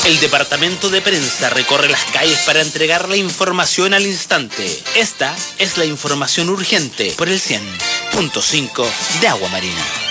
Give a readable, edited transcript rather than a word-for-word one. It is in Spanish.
El departamento de prensa recorre las calles para entregar la información al instante. Esta es la información urgente por el 100.5 de Agua Marina.